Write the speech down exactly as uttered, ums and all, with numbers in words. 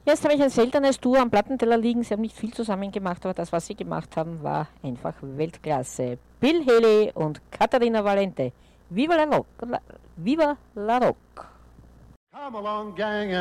Jetzt habe ich ein seltenes Duo am Plattenteller liegen. Sie haben nicht viel zusammen gemacht, aber das, was sie gemacht haben, war einfach Weltklasse. Bill Haley und Caterina Valente. Viva la Rock! Viva la Rock! Come along, gang.